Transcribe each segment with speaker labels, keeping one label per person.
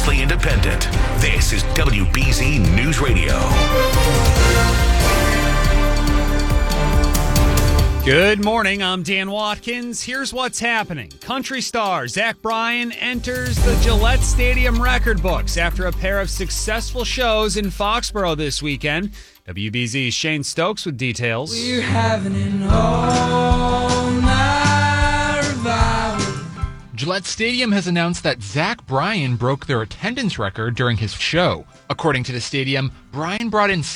Speaker 1: relentlessly independent. This is WBZ News Radio.
Speaker 2: Good morning, I'm Dan Watkins. Here's what's happening. Country star Zach Bryan enters the Gillette Stadium record books after a pair of successful shows in Foxborough this weekend. WBZ's Shane Stokes with details.
Speaker 3: We're having an all-night revival.
Speaker 4: Gillette Stadium has announced that Zach Bryan broke their attendance record during his show. According to the stadium, Bryan brought in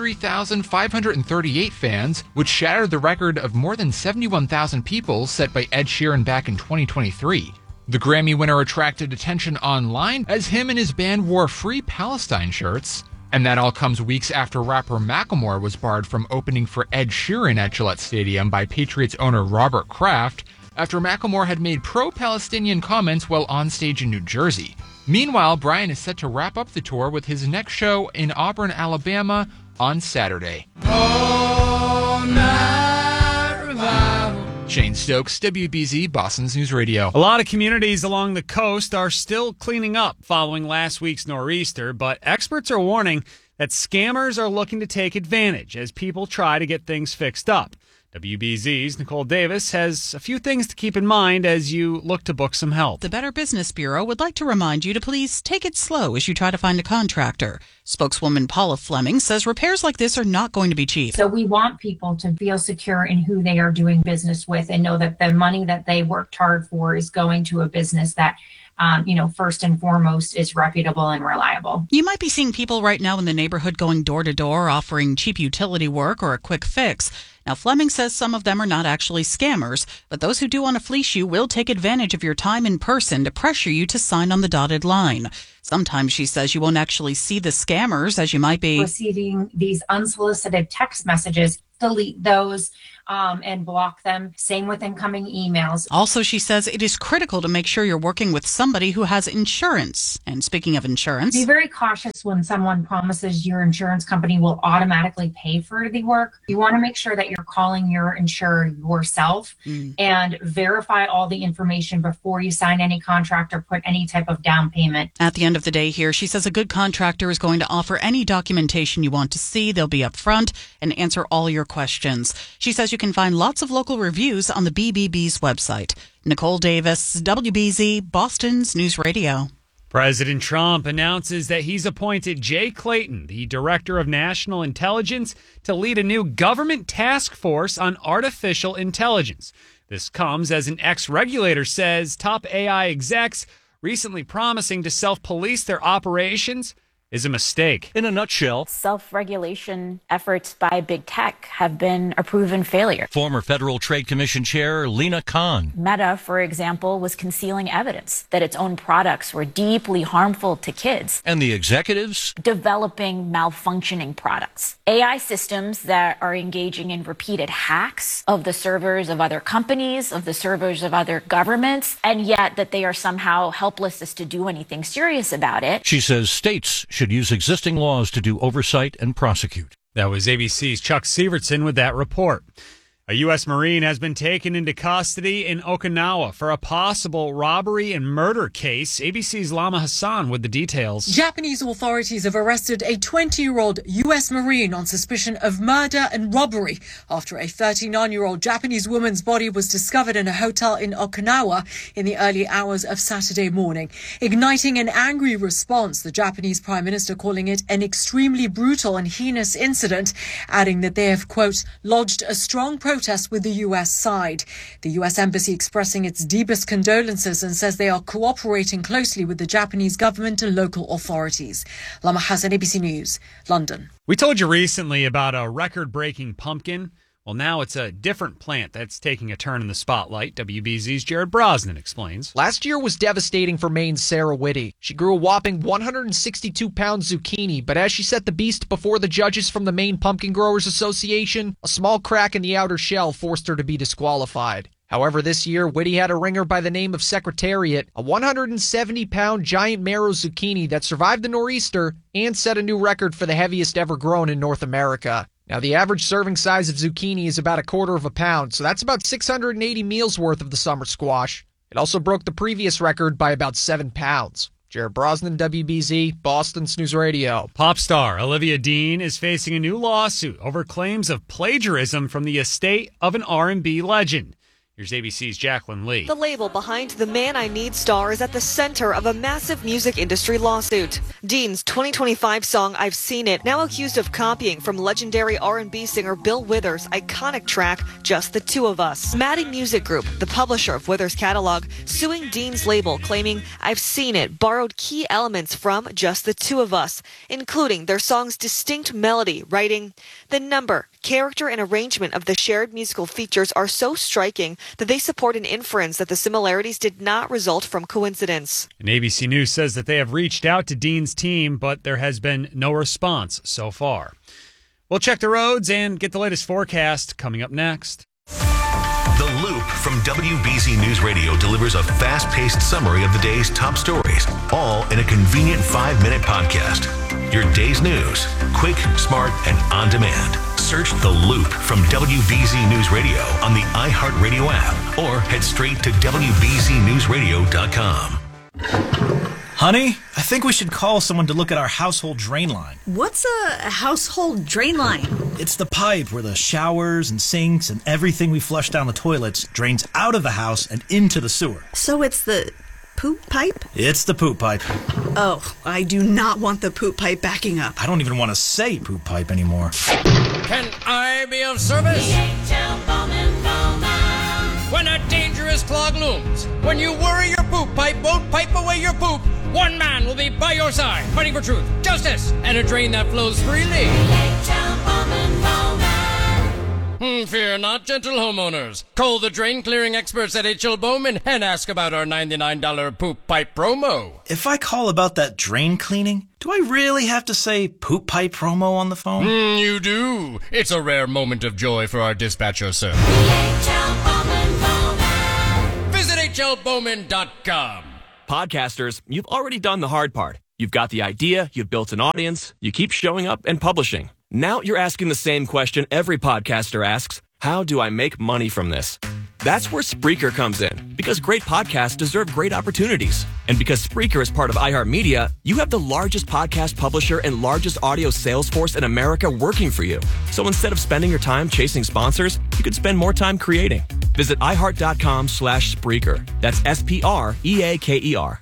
Speaker 4: 73,538 fans, which shattered the record of more than 71,000 people set by Ed Sheeran back in 2023. The Grammy winner attracted attention online as him and his band wore Free Palestine shirts. And that all comes weeks after rapper Macklemore was barred from opening for Ed Sheeran at Gillette Stadium by Patriots owner Robert Kraft after Macklemore had made pro-Palestinian comments while on stage in New Jersey. Meanwhile, Bryan is set to wrap up the tour with his next show in Auburn, Alabama on Saturday.
Speaker 3: All night revival.
Speaker 4: Shane Stokes, WBZ, Boston's News Radio.
Speaker 2: A lot of communities along the coast are still cleaning up following last week's nor'easter, but experts are warning that scammers are looking to take advantage as people try to get things fixed up. WBZ's Nicole Davis has a few things to keep in mind as you look to book some help.
Speaker 5: The Better Business Bureau would like to remind you to please take it slow as you try to find a contractor. Spokeswoman Paula Fleming says repairs like this are not going to be cheap.
Speaker 6: So we want people to feel secure in who they are doing business with and know that the money that they worked hard for is going to a business that first and foremost is reputable and reliable.
Speaker 5: You might be seeing people right now in the neighborhood going door to door offering cheap utility work or a quick fix. Now, Fleming says some of them are not actually scammers, but those who do want to fleece you will take advantage of your time in person to pressure you to sign on the dotted line. Sometimes she says you won't actually see the scammers as you might be
Speaker 6: receiving these unsolicited text messages. Delete those and block them. Same with incoming emails.
Speaker 5: Also, she says it is critical to make sure you're working with somebody who has insurance. And speaking of insurance,
Speaker 6: be very cautious when someone promises your insurance company will automatically pay for the work. You want to make sure that you're calling your insurer yourself and verify all the information before you sign any contract or put any type of down payment.
Speaker 5: At the end of the day here, she says a good contractor is going to offer any documentation you want to see. They'll be upfront and answer all your questions. She says you can find lots of local reviews on the BBB's website. Nicole Davis, WBZ, Boston's News Radio.
Speaker 2: President Trump announces that he's appointed Jay Clayton, the Director of National Intelligence, to lead a new government task force on artificial intelligence. This comes as an ex-regulator says top AI execs recently promising to self-police their operations is a mistake.
Speaker 7: In a nutshell,
Speaker 8: self-regulation efforts by big tech have been a proven failure.
Speaker 7: Former Federal Trade Commission Chair Lina Khan.
Speaker 8: Meta, for example, was concealing evidence that its own products were deeply harmful to kids.
Speaker 7: And the executives?
Speaker 8: Developing malfunctioning products. AI systems that are engaging in repeated hacks of the servers of other companies, of the servers of other governments, and yet that they are somehow helpless as to do anything serious about it.
Speaker 7: She says states should use existing laws to do oversight and prosecute.
Speaker 2: That was ABC's Chuck Severson with that report. A U.S. Marine has been taken into custody in Okinawa for a possible robbery and murder case. ABC's Lama Hassan with the details.
Speaker 9: Japanese authorities have arrested a 20-year-old U.S. Marine on suspicion of murder and robbery after a 39-year-old Japanese woman's body was discovered in a hotel in Okinawa in the early hours of Saturday morning, igniting an angry response, the Japanese Prime Minister calling it an extremely brutal and heinous incident, adding that they have, quote, lodged a strong protest with the U.S. side. The U.S. Embassy expressing its deepest condolences and says they are cooperating closely with the Japanese government and local authorities. Lama Hassan, ABC News, London.
Speaker 2: We told you recently about a record-breaking pumpkin. Well, now it's a different plant that's taking a turn in the spotlight. WBZ's Jared Brosnan explains.
Speaker 10: Last year was devastating for Maine's Sarah Whitty. She grew a whopping 162-pound zucchini, but as she set the beast before the judges from the Maine Pumpkin Growers Association, a small crack in the outer shell forced her to be disqualified. However, this year, Whitty had a ringer by the name of Secretariat, a 170-pound giant marrow zucchini that survived the nor'easter and set a new record for the heaviest ever grown in North America. Now, the average serving size of zucchini is about 1/4 pound, so that's about 680 meals worth of the summer squash. It also broke the previous record by about 7 pounds. Jared Brosnan, WBZ, Boston News Radio.
Speaker 2: Pop star Olivia Dean is facing a new lawsuit over claims of plagiarism from the estate of an R&B legend. Here's ABC's Jacqueline Lee.
Speaker 11: The label behind the Man I Need star is at the center of a massive music industry lawsuit. Dean's 2025 song I've Seen It, now accused of copying from legendary R&B singer Bill Withers' iconic track Just the Two of Us. Maddie Music Group, the publisher of Withers' catalog, suing Dean's label, claiming I've Seen It borrowed key elements from Just the Two of Us, including their song's distinct melody, writing, "The number, character, and arrangement of the shared musical features are so striking that they support an inference that the similarities did not result from coincidence."
Speaker 2: And ABC News says that they have reached out to Dean's team, but there has been no response so far. We'll check the roads and get the latest forecast coming up next.
Speaker 1: The Loop from WBZ News Radio delivers a fast-paced summary of the day's top stories, all in a convenient 5-minute podcast. Your day's news, quick, smart, and on demand. Search The Loop from WBZ News Radio on the iHeartRadio app or head straight to WBZNewsRadio.com.
Speaker 12: Honey, I think we should call someone to look at our household drain line.
Speaker 13: What's a household drain line?
Speaker 12: It's the pipe where the showers and sinks and everything we flush down the toilets drains out of the house and into the sewer.
Speaker 13: So it's the poop pipe?
Speaker 12: It's the poop pipe.
Speaker 13: Oh, I do not want the poop pipe backing up.
Speaker 12: I don't even want to say poop pipe anymore.
Speaker 14: Can I be of service? When a dangerous clog looms, when you worry your poop pipe won't pipe away your poop, one man will be by your side, fighting for truth, justice, and a drain that flows freely. Fear not, gentle homeowners. Call the drain clearing experts at H.L. Bowman and ask about our $99 poop pipe promo.
Speaker 12: If I call about that drain cleaning, do I really have to say poop pipe promo on the phone?
Speaker 14: You do. It's a rare moment of joy for our dispatcher, sir. Visit hlbowman.com.
Speaker 15: Podcasters, you've already done the hard part. You've got the idea, you've built an audience, you keep showing up and publishing. Now you're asking the same question every podcaster asks: how do I make money from this? That's where Spreaker comes in, because great podcasts deserve great opportunities. And because Spreaker is part of iHeartMedia, you have the largest podcast publisher and largest audio sales force in America working for you. So instead of spending your time chasing sponsors, you could spend more time creating. Visit iHeart.com/Spreaker. That's SPREAKER.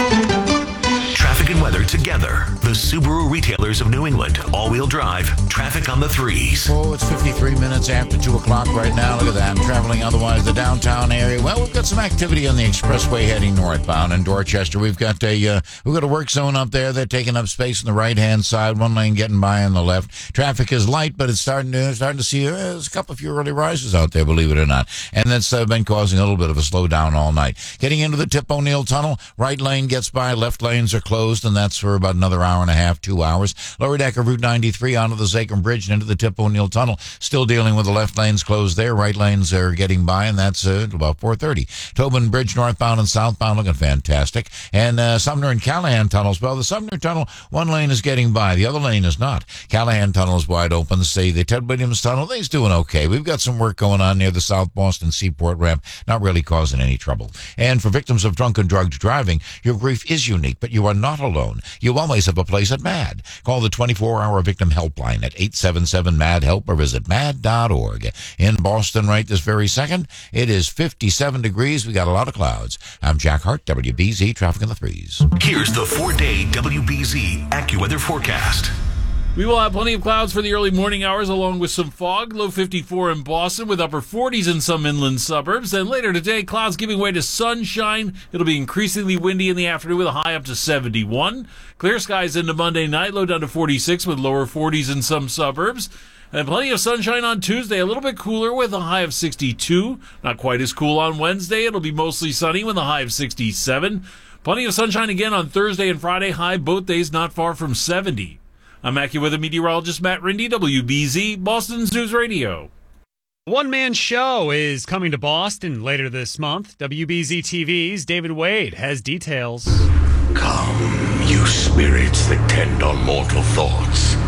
Speaker 1: Traffic and weather together. The Subaru retailers of New England. All-wheel drive. Traffic on the 3s.
Speaker 16: Oh, it's 53 minutes after 2 o'clock right now. Look at that. I'm traveling otherwise the downtown area. Well, we've got some activity on the expressway heading northbound in Dorchester. We've got a work zone up there. They're taking up space on the right-hand side. One lane getting by on the left. Traffic is light, but it's starting to see there's a couple of few early risers out there, believe it or not. And that's been causing a little bit of a slowdown all night. Getting into the Tip O'Neill Tunnel, right lane gets by, left lanes are closed, and that's for about another hour and a half, 2 hours. Lower deck of Route 93 onto the Zachem Bridge and into the Tip O'Neill Tunnel. Still dealing with the left lanes closed there. Right lanes are getting by, and that's about 4:30. Tobin Bridge northbound and southbound looking fantastic. And Sumner and Callahan tunnels. Well, the Sumner Tunnel, one lane is getting by. The other lane is not. Callahan Tunnel is wide open. Say the Ted Williams Tunnel, they's doing okay. We've got some work going on near the South Boston Seaport ramp. Not really causing any trouble. And for victims of drunk and drugged driving, your grief is unique, but you are not alone. You always have a place at MAD. Call the 24-hour victim helpline at 877-MAD-HELP or visit mad.org. In Boston right this very second, it is 57 degrees. We got a lot of clouds. I'm Jack Hart, WBZ Traffic in the 3s.
Speaker 1: Here's the 4-day WBZ AccuWeather forecast.
Speaker 17: We will have plenty of clouds for the early morning hours along with some fog. Low 54 in Boston with upper 40s in some inland suburbs. Then later today, clouds giving way to sunshine. It'll be increasingly windy in the afternoon with a high up to 71. Clear skies into Monday night, low down to 46 with lower 40s in some suburbs. And plenty of sunshine on Tuesday, a little bit cooler with a high of 62. Not quite as cool on Wednesday. It'll be mostly sunny with a high of 67. Plenty of sunshine again on Thursday and Friday, high both days not far from 70. I'm AccuWeather meteorologist Matt Rindy, WBZ, Boston's News Radio.
Speaker 2: One-man show is coming to Boston later this month. WBZ TV's David Wade has details.
Speaker 18: Come, you spirits that tend on mortal thoughts.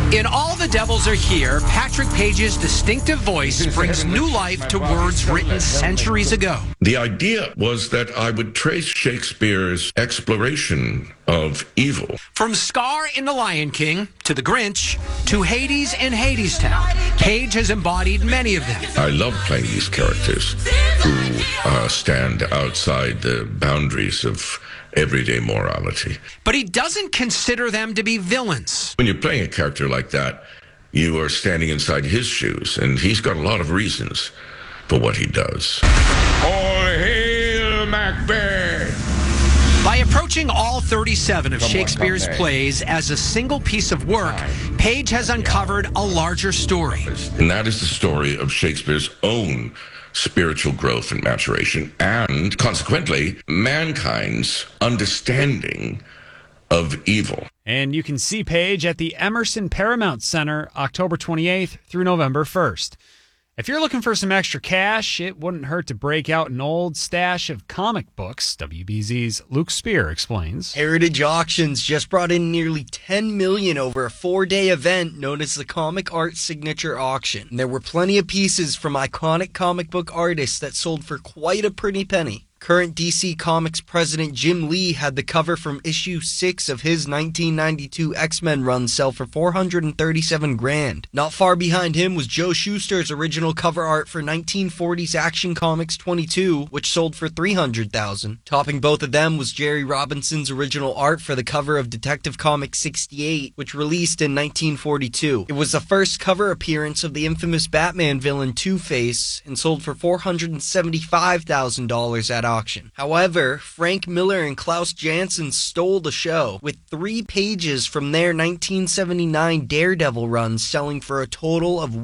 Speaker 18: In All the Devils Are Here, Patrick Page's distinctive voice brings new life to words written centuries ago.
Speaker 19: The idea was that I would trace Shakespeare's exploration of evil.
Speaker 18: From Scar in The Lion King, to The Grinch, to Hades in Hadestown, Page has embodied many of them.
Speaker 19: I love playing these characters who stand outside the boundaries of everyday morality.
Speaker 18: But he doesn't consider them to be villains.
Speaker 19: When you're playing a character like that, you are standing inside his shoes, and he's got a lot of reasons for what he does.
Speaker 20: All hail Macbeth!
Speaker 18: By approaching all 37 of Shakespeare's plays as a single piece of work, Page has uncovered a larger story.
Speaker 19: And that is the story of Shakespeare's own spiritual growth and maturation, and consequently, mankind's understanding of evil.
Speaker 2: And you can see Page at the Emerson Paramount Center October 28th through November 1st. If you're looking for some extra cash, it wouldn't hurt to break out an old stash of comic books. WBZ's Luke Spear explains.
Speaker 21: Heritage Auctions just brought in nearly $10 million over a 4-day event known as the Comic Art Signature Auction. And there were plenty of pieces from iconic comic book artists that sold for quite a pretty penny. Current DC Comics president Jim Lee had the cover from issue 6 of his 1992 X-Men run sell for $437,000. Not far behind him was Joe Shuster's original cover art for 1940s Action Comics 22, which sold for $300,000. Topping both of them was Jerry Robinson's original art for the cover of Detective Comics 68, which released in 1942. It was the first cover appearance of the infamous Batman villain Two-Face and sold for $475,000 at auction. However, Frank Miller and Klaus Janson stole the show, with 3 pages from their 1979 Daredevil run selling for a total of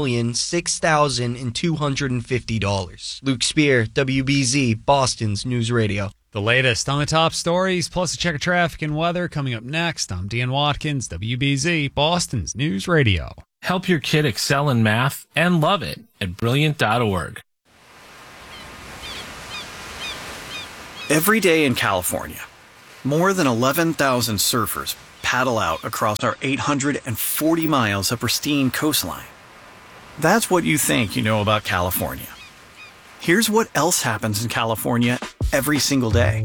Speaker 21: $1,006,250. Luke Spear, WBZ, Boston's News Radio.
Speaker 2: The latest on the top stories, plus a check of traffic and weather coming up next. I'm Dan Watkins, WBZ, Boston's News Radio.
Speaker 22: Help your kid excel in math and love it at Brilliant.org.
Speaker 23: Every day in California, more than 11,000 surfers paddle out across our 840 miles of pristine coastline. That's what you think you know about California. Here's what else happens in California every single day.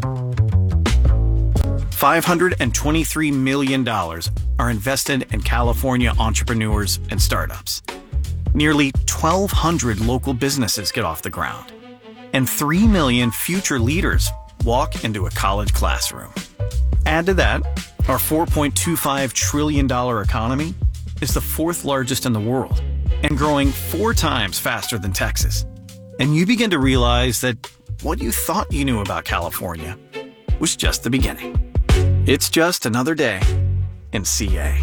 Speaker 23: $523 million are invested in California entrepreneurs and startups. Nearly 1,200 local businesses get off the ground. And 3 million future leaders walk into a college classroom. Add to that, our $4.25 trillion economy is the 4th largest in the world and growing 4 times faster than Texas. And you begin to realize that what you thought you knew about California was just the beginning. It's just another day in CA.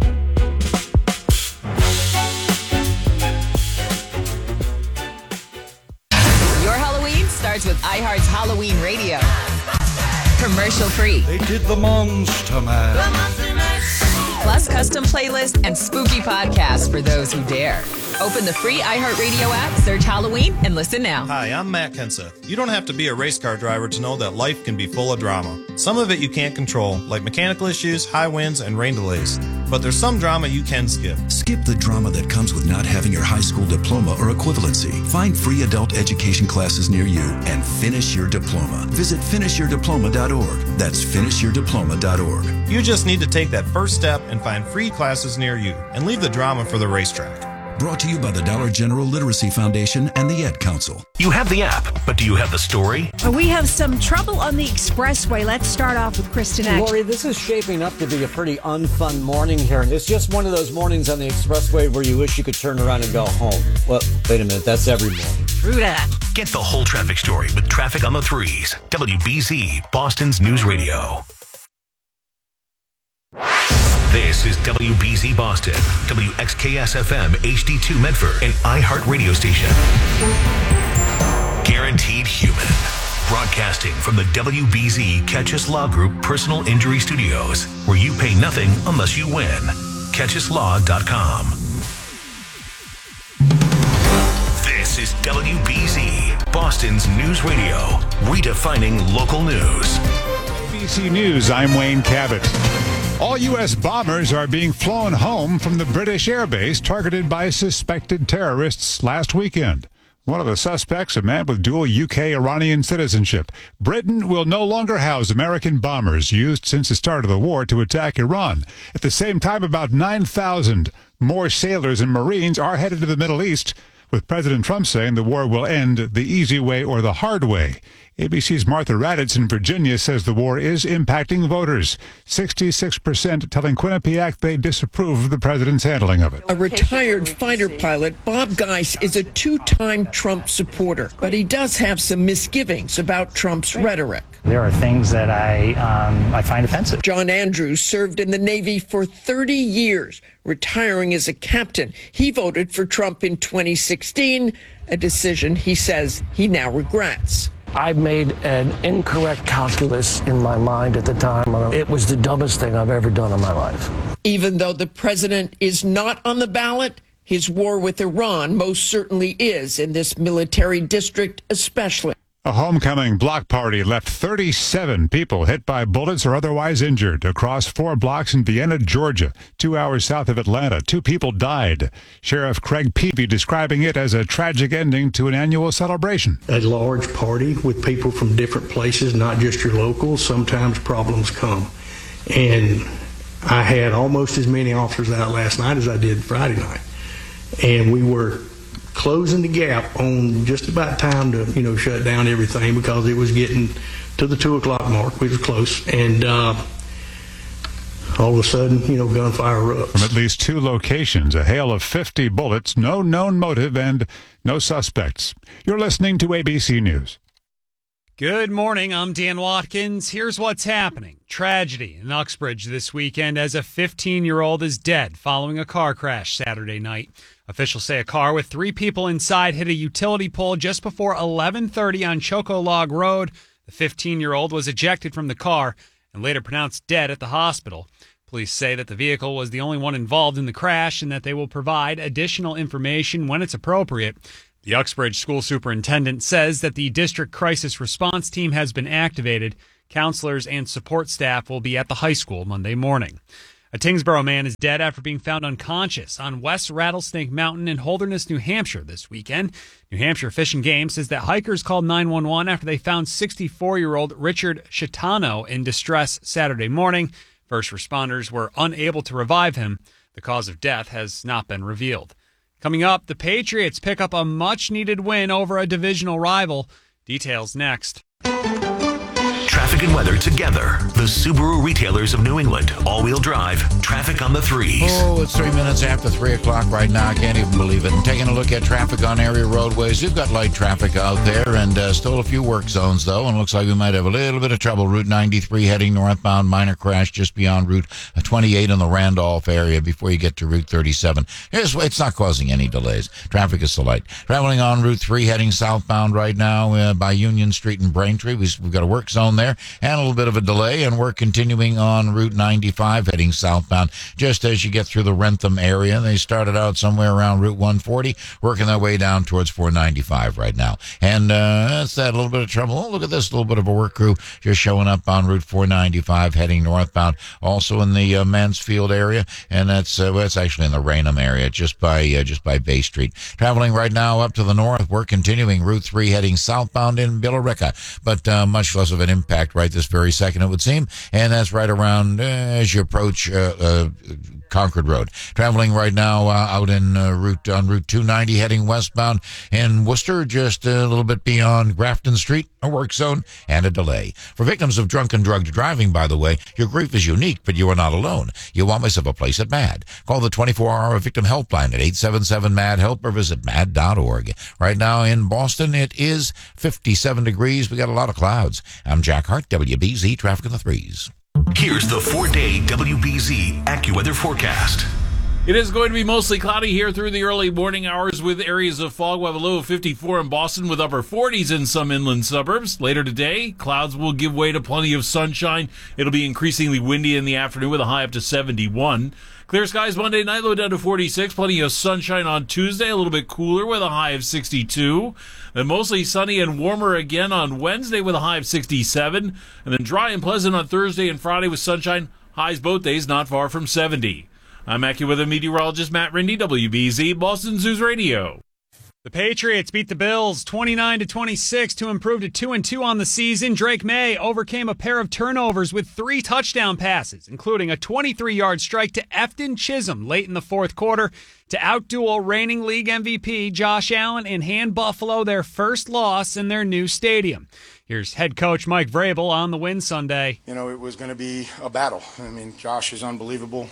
Speaker 24: Your Halloween starts with iHeart's Halloween Radio. Commercial free.
Speaker 25: They did the Monster Mash.
Speaker 24: Plus custom playlist and spooky podcasts for those who dare. Open the free iHeartRadio app, search Halloween, and listen now.
Speaker 26: Hi, I'm Matt Kenseth. You don't have to be a race car driver to know that life can be full of drama. Some of it you can't control, like mechanical issues, high winds, and rain delays. But there's some drama you can skip.
Speaker 27: Skip the drama that comes with not having your high school diploma or equivalency. Find free adult education classes near you and finish your diploma. Visit finishyourdiploma.org. That's finishyourdiploma.org.
Speaker 26: You just need to take that first step and find free classes near you and leave the drama for the racetrack.
Speaker 27: Brought to you by the Dollar General Literacy Foundation and the Ed Council.
Speaker 1: You have the app, but do you have the story?
Speaker 28: We have some trouble on the expressway. Let's start off with Kristen Ash.
Speaker 29: Lori, this is shaping up to be a pretty unfun morning here. It's just one of those mornings on the expressway where you wish you could turn around and go home. Well, wait a minute. That's every morning.
Speaker 28: True that.
Speaker 1: Get the whole traffic story with Traffic on the Threes. WBZ, Boston's News Radio. This is WBZ Boston, WXKS-FM HD2 Medford, and iHeart Radio Station. Guaranteed Human. Broadcasting from the WBZ Catchus Law Group Personal Injury Studios, where you pay nothing unless you win. CatchusLaw.com. This is WBZ, Boston's News Radio, redefining local news.
Speaker 30: WBZ News, I'm Wayne Cabot.
Speaker 3: All U.S. bombers are being flown home from the British airbase targeted by suspected terrorists last weekend. One of the suspects, a man with dual UK-Iranian citizenship. Britain will no longer house American bombers used since the start of the war to attack Iran. At the same time, about 9,000 more sailors and Marines are headed to the Middle East, with President Trump saying the war will end the easy way or the hard way. ABC's Martha Raddatz in Virginia says the war is impacting voters. 66% telling Quinnipiac they disapprove of the president's handling of it.
Speaker 4: A retired fighter pilot, Bob Geis, is a two-time Trump supporter, but he does have some misgivings about Trump's rhetoric.
Speaker 5: There are things that I find offensive.
Speaker 4: John Andrews served in the Navy for 30 years, retiring as a captain. He voted for Trump in 2016, a decision he says he now regrets.
Speaker 6: I made an incorrect calculus in my mind at the time. It was the dumbest thing I've ever done in my life.
Speaker 4: Even though the president is not on the ballot, his war with Iran most certainly is, in this military district especially.
Speaker 3: A homecoming block party left 37 people hit by bullets or otherwise injured across 4 blocks in Vienna, Georgia, 2 hours south of Atlanta. 2 people died. Sheriff Craig Peavy describing it as a tragic ending to an annual celebration.
Speaker 7: A large party with people from different places, not just your locals. Sometimes problems come. And I had almost as many officers out last night as I did Friday night. And we were closing the gap on just about time to, shut down everything because it was getting to the 2 o'clock mark. We were close. And all of a sudden, gunfire erupts.
Speaker 3: From at least 2 locations, a hail of 50 bullets, no known motive, and no suspects. You're listening to ABC News.
Speaker 2: Good morning, I'm Dan Watkins. Here's what's happening. Tragedy in Uxbridge this weekend as a 15-year-old is dead following a car crash Saturday night. Officials say a car with 3 people inside hit a utility pole just before 11:30 on Chocolog Road. The 15-year-old was ejected from the car and later pronounced dead at the hospital. Police say that the vehicle was the only one involved in the crash and that they will provide additional information when it's appropriate. The Uxbridge school superintendent says that the district crisis response team has been activated. Counselors and support staff will be at the high school Monday morning. A Tingsboro man is dead after being found unconscious on West Rattlesnake Mountain in Holderness, New Hampshire this weekend. New Hampshire Fish and Game says that hikers called 911 after they found 64-year-old Richard Chitano in distress Saturday morning. First responders were unable to revive him. The cause of death has not been revealed. Coming up, the Patriots pick up a much-needed win over a divisional rival. Details next.
Speaker 1: Traffic and weather together. The Subaru retailers of New England. All-wheel drive. Traffic on the 3s.
Speaker 16: Oh, it's 3 minutes after 3 o'clock right now. I can't even believe it. And taking a look at traffic on area roadways. We've got light traffic out there and still a few work zones, though. And looks like we might have a little bit of trouble. Route 93 heading northbound. Minor crash just beyond Route 28 in the Randolph area before you get to Route 37. It's not causing any delays. Traffic is still light. Traveling on Route 3 heading southbound right now by Union Street in Braintree. We've got a work zone there and a little bit of a delay, and we're continuing on Route 95 heading southbound just as you get through the Rentham area. They started out somewhere around Route 140, working their way down towards 495 right now. And that's that little bit of trouble. Oh, look at this little bit of a work crew just showing up on Route 495 heading northbound, also in the Mansfield area, and that's actually in the Raynham area, just by Bay Street. Traveling right now up to the north, we're continuing Route 3 heading southbound in Billerica, but much less of an impact right this very second, it would seem, and that's right around as you approach Concord Road. Traveling right now out in Route 290 heading westbound in Worcester, just a little bit beyond Grafton Street, a work zone and a delay. For victims of drunk and drugged driving, by the way, your grief is unique, but you are not alone. You want myself a place at MAD. Call the 24-hour victim helpline at 877-MAD-HELP or visit mad.org. Right now in Boston, it is 57 degrees. We got a lot of clouds. I'm Jack Hart, WBZ Traffic on the 3s.
Speaker 1: Here's the 4-day WBZ AccuWeather forecast.
Speaker 17: It is going to be mostly cloudy here through the early morning hours with areas of fog. We'll have a low of 54 in Boston with upper 40s in some inland suburbs. Later today, clouds will give way to plenty of sunshine. It'll be increasingly windy in the afternoon with a high up to 71. Clear skies Monday night, low down to 46. Plenty of sunshine on Tuesday, a little bit cooler with a high of 62. Then mostly sunny and warmer again on Wednesday with a high of 67. And then dry and pleasant on Thursday and Friday with sunshine, Highs both days not far from 70. I'm AccuWeather meteorologist Matt Rindy, WBZ, Boston News Radio.
Speaker 2: The Patriots beat the Bills 29-26 to improve to 2-2 on the season. Drake May overcame a pair of turnovers with 3 touchdown passes, including a 23-yard strike to Efton Chisholm late in the fourth quarter to outduel reigning league MVP Josh Allen and hand Buffalo their first loss in their new stadium. Here's head coach Mike Vrabel on the win Sunday.
Speaker 8: You know, it was going to be a battle. I mean, Josh is unbelievable.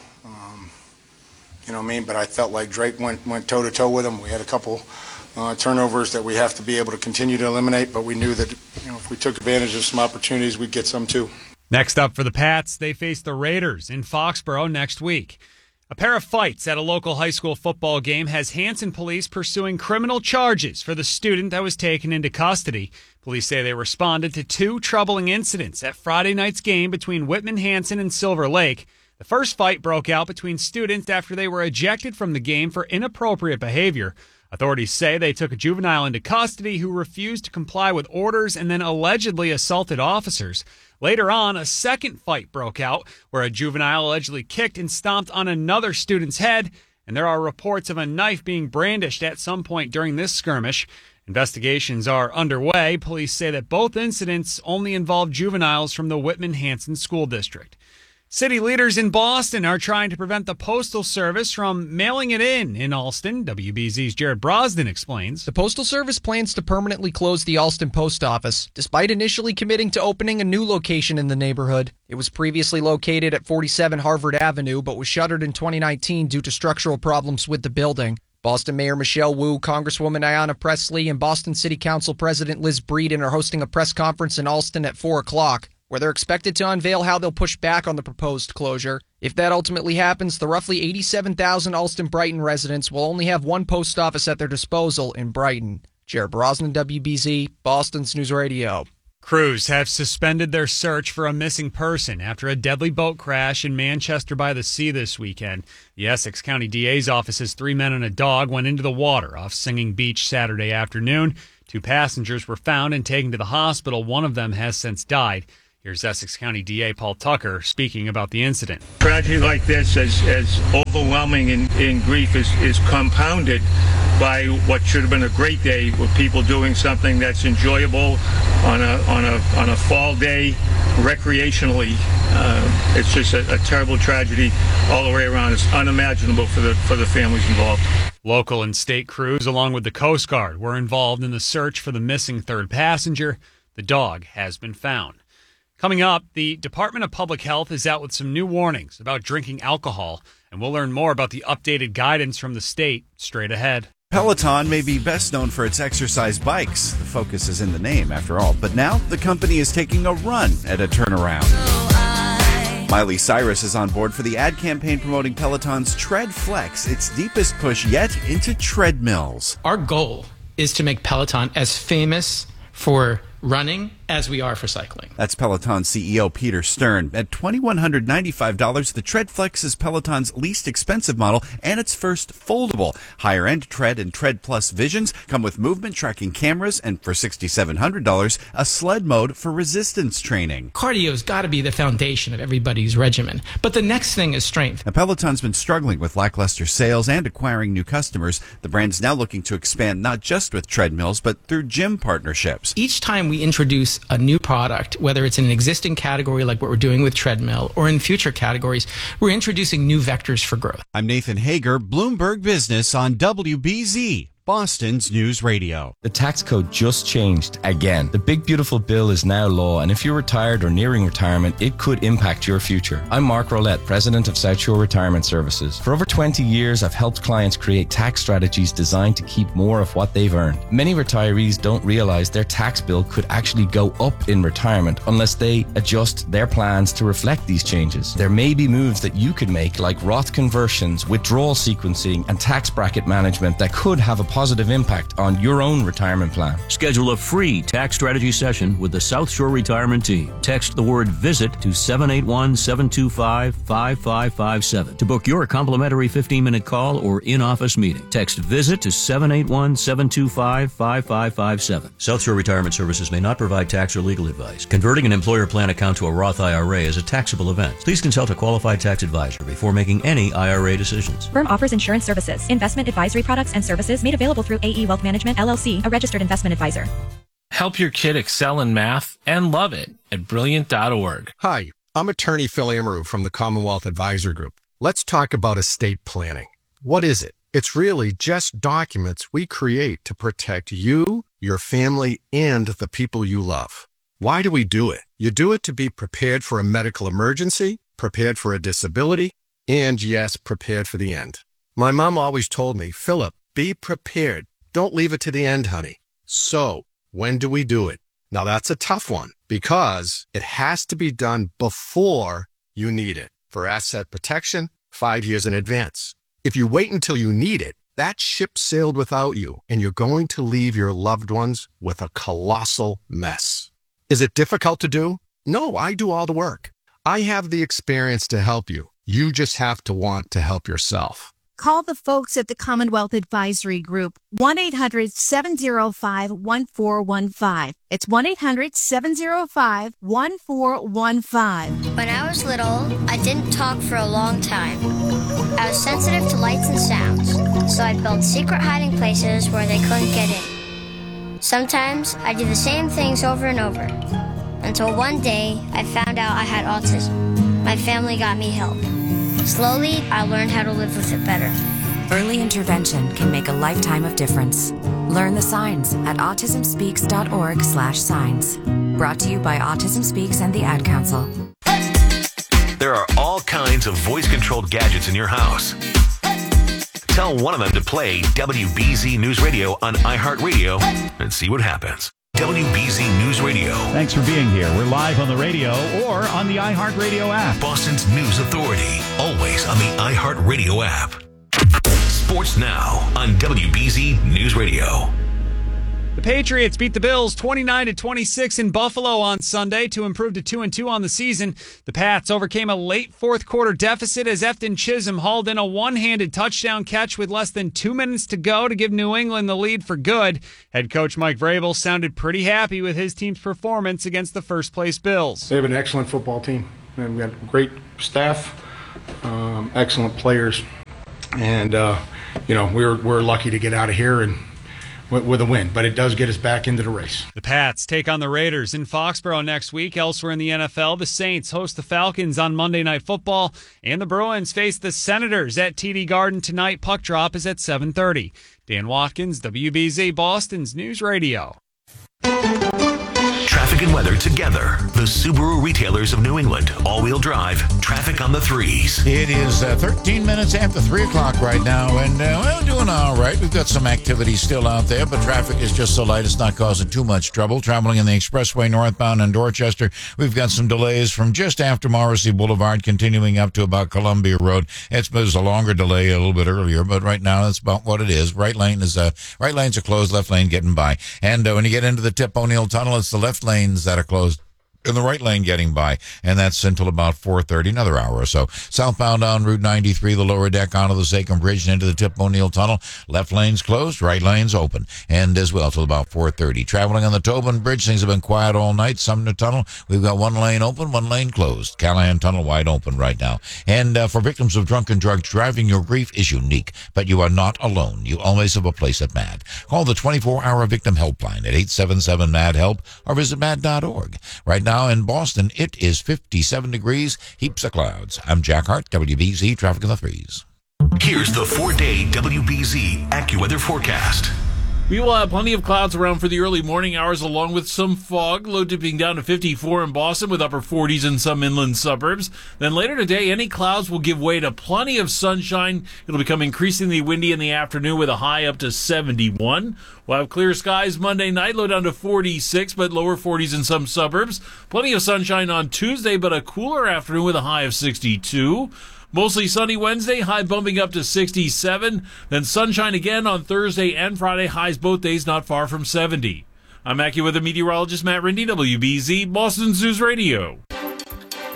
Speaker 8: But I felt like Drake went toe-to-toe with him. We had a couple turnovers that we have to be able to continue to eliminate, but we knew that if we took advantage of some opportunities, we'd get some too.
Speaker 2: Next up for the Pats, they face the Raiders in Foxborough next week. A pair of fights at a local high school football game has Hanson police pursuing criminal charges for the student that was taken into custody. Police say they responded to 2 troubling incidents at Friday night's game between Whitman-Hanson and Silver Lake. The first fight broke out between students after they were ejected from the game for inappropriate behavior. Authorities say they took a juvenile into custody who refused to comply with orders and then allegedly assaulted officers. Later on, a second fight broke out where a juvenile allegedly kicked and stomped on another student's head, and there are reports of a knife being brandished at some point during this skirmish. Investigations are underway. Police say that both incidents only involve juveniles from the Whitman-Hanson School District. City leaders in Boston are trying to prevent the Postal Service from mailing it in Allston. WBZ's Jared Brosnan explains.
Speaker 9: The Postal Service plans to permanently close the Allston Post Office, despite initially committing to opening a new location in the neighborhood. It was previously located at 47 Harvard Avenue, but was shuttered in 2019 due to structural problems with the building. Boston Mayor Michelle Wu, Congresswoman Ayanna Pressley, and Boston City Council President Liz Breeden are hosting a press conference in Allston at 4 o'clock. Where they're expected to unveil how they'll push back on the proposed closure. If that ultimately happens, the roughly 87,000 Allston-Brighton residents will only have one post office at their disposal in Brighton. Jared Brosnan, WBZ, Boston's News Radio.
Speaker 2: Crews have suspended their search for a missing person after a deadly boat crash in Manchester by the Sea this weekend. The Essex County DA's office says 3 men and a dog went into the water off Singing Beach Saturday afternoon. 2 passengers were found and taken to the hospital. One of them has since died. Here's Essex County DA Paul Tucker speaking about the incident.
Speaker 10: Tragedy like this, as overwhelming in grief, is compounded by what should have been a great day with people doing something that's enjoyable on a fall day recreationally. It's just a terrible tragedy all the way around. It's unimaginable for the families involved.
Speaker 2: Local and state crews, along with the Coast Guard, were involved in the search for the missing third passenger. The dog has been found. Coming up, the Department of Public Health is out with some new warnings about drinking alcohol, and we'll learn more about the updated guidance from the state straight ahead.
Speaker 11: Peloton may be best known for its exercise bikes. The focus is in the name, after all. But now the company is taking a run at a turnaround. Miley Cyrus is on board for the ad campaign promoting Peloton's Tread Flex, its deepest push yet into treadmills.
Speaker 12: Our goal is to make Peloton as famous for running as we are for cycling.
Speaker 11: That's Peloton CEO Peter Stern. At $2,195, the Tread Flex is Peloton's least expensive model and its first foldable. Higher-end Tread and Tread Plus Visions come with movement tracking cameras and for $6,700, a sled mode for resistance training.
Speaker 12: Cardio's got to be the foundation of everybody's regimen, but the next thing is strength.
Speaker 11: Now, Peloton's been struggling with lackluster sales and acquiring new customers. The brand's now looking to expand not just with treadmills, but through gym partnerships.
Speaker 12: Each time we introduce a new product, whether it's in an existing category like what we're doing with treadmill or in future categories, we're introducing new vectors for growth.
Speaker 11: I'm Nathan Hager, Bloomberg Business on WBZ. Boston's News Radio.
Speaker 13: The tax code just changed again. The big beautiful bill is now law, and if you're retired or nearing retirement, it could impact your future. I'm Mark Rolette, president of South Shore Retirement Services. For over 20 years, I've helped clients create tax strategies designed to keep more of what they've earned. Many retirees don't realize their tax bill could actually go up in retirement unless they adjust their plans to reflect these changes. There may be moves that you could make, like Roth conversions, withdrawal sequencing, and tax bracket management that could have a positive impact on your own retirement plan.
Speaker 14: Schedule a free tax strategy session with the South Shore Retirement Team. Text the word VISIT to 781-725-5557 to book your complimentary 15-minute call or in-office meeting. Text VISIT to 781-725-5557. South Shore Retirement Services may not provide tax or legal advice. Converting an employer plan account to a Roth IRA is a taxable event. Please consult a qualified tax advisor before making any IRA decisions.
Speaker 15: Firm offers insurance services, investment advisory products and services made available through AE Wealth Management, LLC, a registered investment advisor. Help your kid excel in math and love it at Brilliant.org.
Speaker 18: Hi, I'm attorney Phil Amaru from the Commonwealth Advisor Group. Let's talk about estate planning. What is it? It's really just documents we create to protect you, your family, and the people you love. Why do we do it? You do it to be prepared for a medical emergency, prepared for a disability, and yes, prepared for the end. My mom always told me, Philip, be prepared. Don't leave it to the end, honey. So, when do we do it? Now that's a tough one because it has to be done before you need it. For asset protection, 5 years in advance. If you wait until you need it, that ship sailed without you and you're going to leave your loved ones with a colossal mess. Is it difficult to do? No, I do all the work. I have the experience to help you. You just have to want to help yourself.
Speaker 28: Call the folks at the Commonwealth Advisory Group, 1-800-705-1415. It's 1-800-705-1415.
Speaker 19: When I was little, I didn't talk for a long time. I was sensitive to lights and sounds, so I built secret hiding places where they couldn't get in. Sometimes I do the same things over and over, until one day I found out I had autism. My family got me help. Slowly, I learned how to live with it better.
Speaker 20: Early intervention can make a lifetime of difference. Learn the signs at autismspeaks.org/signs. Brought to you by Autism Speaks and the Ad Council.
Speaker 1: There are all kinds of voice-controlled gadgets in your house. Tell one of them to play WBZ News Radio on iHeartRadio and see what happens. WBZ News Radio.
Speaker 21: Thanks for being here. We're live on the radio or on the iHeartRadio app.
Speaker 1: Boston's news authority. Always on the iHeartRadio app. Sports now on WBZ News Radio.
Speaker 2: The Patriots beat the Bills 29-26 in Buffalo on Sunday to improve to 2-2 on the season. The Pats overcame a late fourth quarter deficit as Efton Chisholm hauled in a one-handed touchdown catch with less than 2 minutes to go to give New England the lead for good. Head coach Mike Vrabel sounded pretty happy with his team's performance against the first-place Bills.
Speaker 8: They have an excellent football team. We've got great staff, excellent players, and we're lucky to get out of here and with a win, but it does get us back into the race.
Speaker 2: The Pats take on the Raiders in Foxborough next week. Elsewhere in the NFL, the Saints host the Falcons on Monday Night Football, and the Bruins face the Senators at TD Garden tonight. Puck drop is at 7:30. Dan Watkins, WBZ Boston's News Radio.
Speaker 1: Traffic and weather together. The Subaru retailers of New England. All-wheel drive. Traffic on the threes.
Speaker 16: It is 13 minutes after 3 o'clock right now, and we're doing all right. We've got some activity still out there, but traffic is just so light it's not causing too much trouble. Traveling in the expressway northbound in Dorchester, we've got some delays from just after Morrissey Boulevard continuing up to about Columbia Road. There's a longer delay a little bit earlier, but right now that's about what it is. Right lanes are closed, left lane getting by. And when you get into the Tip O'Neill Tunnel, it's the left lanes that are closed in the right lane getting by, and that's until about 4:30, another hour or so. Southbound on Route 93, the lower deck onto the Sachem Bridge and into the Tip O'Neill Tunnel. Left lanes closed, right lanes open, and as well till about 4:30. Traveling on the Tobin Bridge, things have been quiet all night. Sumner Tunnel, we've got one lane open, one lane closed. Callahan Tunnel wide open right now. And for victims of drunken drugs driving, your grief is unique, but you are not alone. You always have a place at MAD. Call the 24-hour victim helpline at 877-MAD-HELP or visit MAD.org. Right now, in Boston, it is 57 degrees, heaps of clouds. I'm Jack Hart, WBZ Traffic in the Threes.
Speaker 1: Here's the 4-day WBZ AccuWeather forecast.
Speaker 17: We will have plenty of clouds around for the early morning hours, along with some fog. Low dipping down to 54 in Boston with upper 40s in some inland suburbs. Then later today, any clouds will give way to plenty of sunshine. It'll become increasingly windy in the afternoon with a high up to 71. We'll have clear skies Monday night, low down to 46, but lower 40s in some suburbs. Plenty of sunshine on Tuesday, but a cooler afternoon with a high of 62. Mostly sunny Wednesday, high bumping up to 67. Then sunshine again on Thursday and Friday, highs both days not far from 70. I'm AccuWeather meteorologist Matt Rindy, WBZ, Boston News Radio.